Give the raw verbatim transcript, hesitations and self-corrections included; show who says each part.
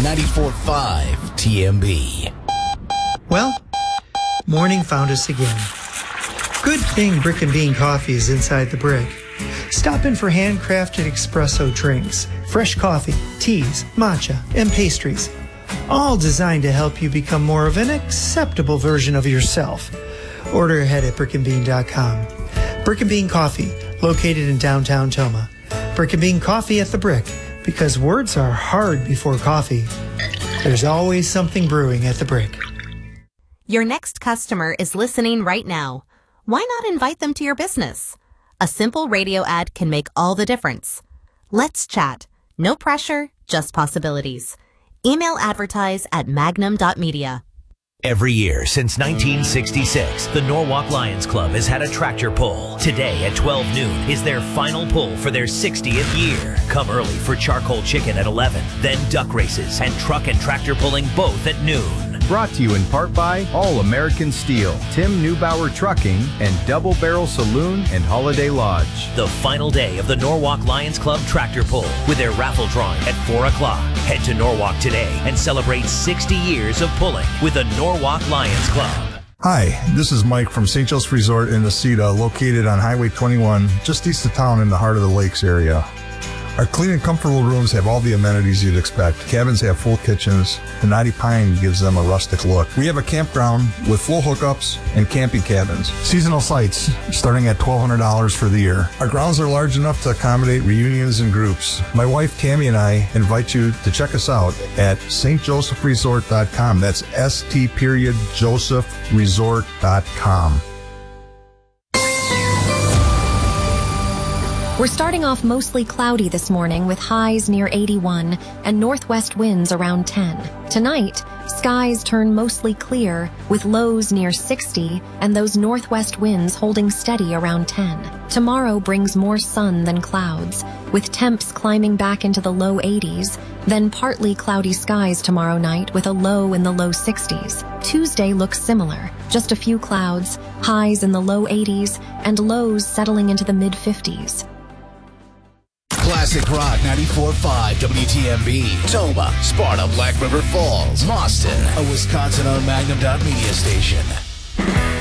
Speaker 1: ninety-four point five T M B.
Speaker 2: Well, morning found us again. Good thing Brick and Bean Coffee is inside the Brick. Stop in for handcrafted espresso drinks, fresh coffee, teas, matcha, and pastries. All designed to help you become more of an acceptable version of yourself. Order ahead at brick and bean dot com. Brick and Bean Coffee, located in downtown Toma. Brick and Bean Coffee at the Brick, because words are hard before coffee. There's always something brewing at the Brick.
Speaker 3: Your next customer is listening right now. Why not invite them to your business? A simple radio ad can make all the difference. Let's chat. No pressure, just possibilities. Email advertise at magnum dot media.
Speaker 4: Every year since nineteen sixty-six, the Norwalk Lions Club has had a tractor pull. Today at twelve noon is their final pull for their sixtieth year. Come early for charcoal chicken at eleven, then duck races and truck and tractor pulling both at noon.
Speaker 5: Brought to you in part by All American Steel, Tim Neubauer Trucking, and Double Barrel Saloon and Holiday Lodge.
Speaker 4: The final day of the Norwalk Lions Club tractor pull with their raffle drawing at four o'clock. Head to Norwalk today and celebrate sixty years of pulling with the Norwalk Lions Club.
Speaker 6: Hi, this is Mike from Saint Joe's Resort in Necedah, located on Highway twenty-one, just east of town in the heart of the lakes area. Our clean and comfortable rooms have all the amenities you'd expect. Cabins have full kitchens. The knotty pine gives them a rustic look. We have a campground with full hookups and camping cabins. Seasonal sites starting at twelve hundred dollars for the year. Our grounds are large enough to accommodate reunions and groups. My wife Tammy and I invite you to check us out at s t joseph resort dot com. That's S T period Joseph Resort dot com.
Speaker 7: We're starting off mostly cloudy this morning with highs near eighty-one and northwest winds around ten. Tonight, skies turn mostly clear with lows near sixty and those northwest winds holding steady around ten. Tomorrow brings more sun than clouds, with temps climbing back into the low eighties, then partly cloudy skies tomorrow night with a low in the low sixties. Tuesday looks similar, just a few clouds, highs in the low eighties, and lows settling into the mid fifties.
Speaker 1: Classic Rock ninety-four point five W T M B, Toma, Sparta, Black River Falls, Boston, a Wisconsin-owned Magnum dot media station.